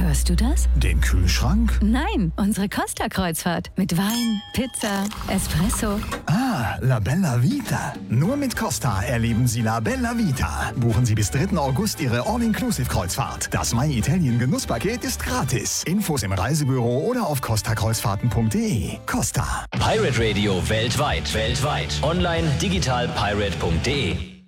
Hörst du das? Den Kühlschrank? Nein, unsere Costa-Kreuzfahrt. Mit Wein, Pizza, Espresso. Ah, La Bella Vita. Nur mit Costa erleben Sie La Bella Vita. Buchen Sie bis 3. August Ihre All-Inclusive-Kreuzfahrt. Das My Italien Genusspaket ist gratis. Infos im Reisebüro oder auf costakreuzfahrten.de. Costa. Pirate Radio weltweit. Online digital pirate.de